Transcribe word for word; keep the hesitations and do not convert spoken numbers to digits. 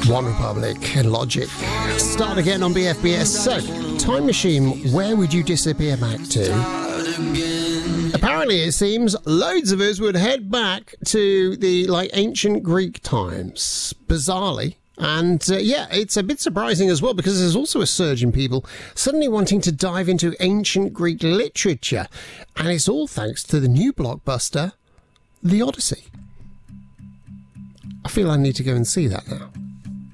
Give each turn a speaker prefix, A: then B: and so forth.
A: One Republic and Logic. Start again on B F B S. So, time machine, where would you disappear back to? Apparently, it seems loads of us would head back to the like ancient Greek times, bizarrely. And uh, yeah, it's a bit surprising as well, because there's also a surge in people suddenly wanting to dive into ancient Greek literature. And it's all thanks to the new blockbuster, The Odyssey. I feel I need to go and see that now.